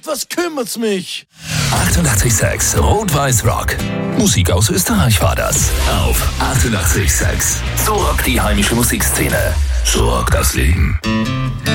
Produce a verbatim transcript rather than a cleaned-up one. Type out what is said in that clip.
Was kümmert's mich? achtundachtzig Komma sechs Rot-Weiß Rock. Musik aus Österreich war das. Auf achtundachtzig Komma sechs. So rockt die heimische Musikszene. So rockt das Leben.